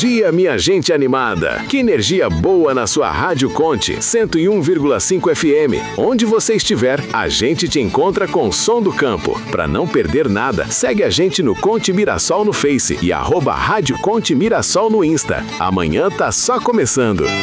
dia, minha gente animada. Que energia boa na sua Rádio Conte 101,5 FM. Onde você estiver, a gente te encontra com o som do campo. Para não perder nada, segue a gente no Conte Mirassol no Face e @Rádio Conte Mirassol no Insta. Amanhã tá só começando.